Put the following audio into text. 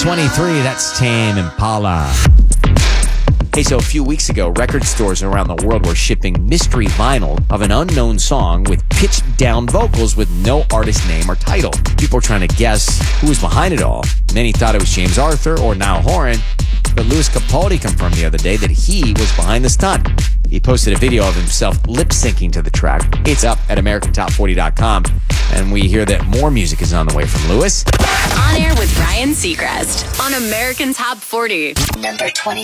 23, that's Tame Impala. Hey, so a few weeks ago, record stores around the world were shipping mystery vinyl of an unknown song with pitched down vocals with no artist name or title. People were trying to guess who was behind it all. Many thought it was James Arthur or Niall Horan, but Louis Capaldi confirmed the other day that he was behind the stunt. He posted a video of himself lip-syncing to the track. It's up at AmericanTop40.com, and we hear that more music is on the way from Louis. On air with Ryan Seacrest on American Top 40. Number 23.